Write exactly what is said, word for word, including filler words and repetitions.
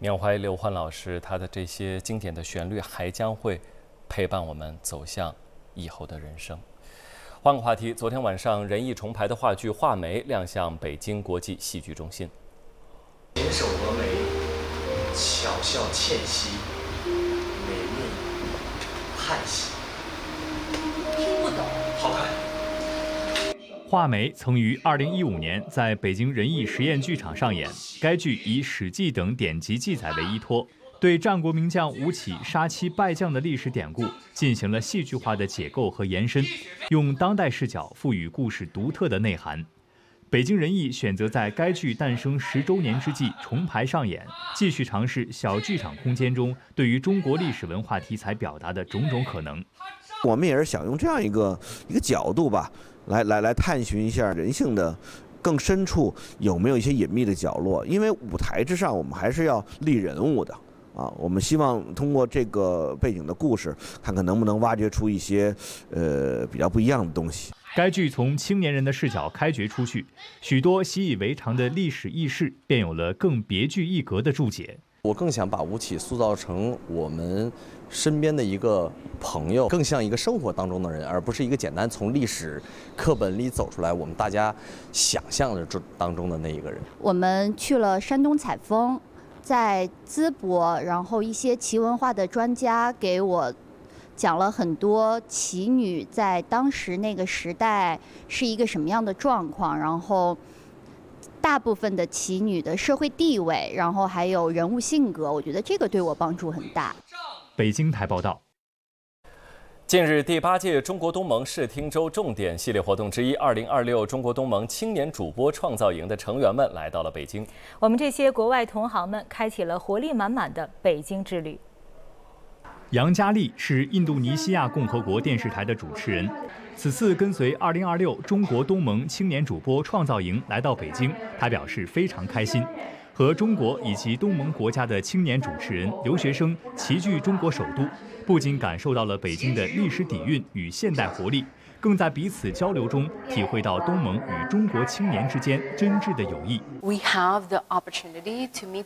缅怀刘欢老师，他的这些经典的旋律还将会陪伴我们走向以后的人生。换个话题，昨天晚上人艺重排的话剧《画眉》亮相北京国际戏剧中心。 紧手峨眉，巧笑倩兮，美目盼兮。 听不懂。 好看。 画眉曾于二零一五年在北京人艺实验剧场上演。该剧以《史记》等典籍记载为依托，对战国名将吴起杀妻败将的历史典故进行了戏剧化的解构和延伸，用当代视角赋予故事独特的内涵。北京人艺选择在该剧诞生十周年之际重排上演，继续尝试小剧场空间中对于中国历史文化题材表达的种种可能。 我们也是想用这样一个一个角度吧，来来来探寻一下人性的更深处有没有一些隐秘的角落。因为舞台之上，我们还是要立人物的啊。我们希望通过这个背景的故事，看看能不能挖掘出一些呃比较不一样的东西。 该剧从青年人的视角开掘出去，许多习以为常的历史轶事便有了更别具一格的注解。 我更想把吴起塑造成我们身边的一个朋友，更像一个生活当中的人，而不是一个简单从历史课本里走出来我们大家想象的当中的那一个人。 我们去了山东采风，在淄博，然后一些旗文化的专家给我讲了很多旗女在当时那个时代是一个什么样的状况，然后大部分的旗女的社会地位，然后还有人物性格，我觉得这个对我帮助很大。 北京台报道。 近日，第八届中国东盟视听周重点系列活动之一——二零二六中国东盟青年主播创造营的成员们来到了北京。 我们这些国外同行们开启了活力满满的北京之旅。 杨佳丽是印度尼西亚共和国电视台的主持人，此次跟随二零二六中国东盟青年主播创造营来到北京，她表示非常开心，和中国以及东盟国家的青年主持人、留学生齐聚中国首都，不仅感受到了北京的历史底蕴与现代活力，更在彼此交流中体会到东盟与中国青年之间真挚的友谊。 We have the opportunity to meet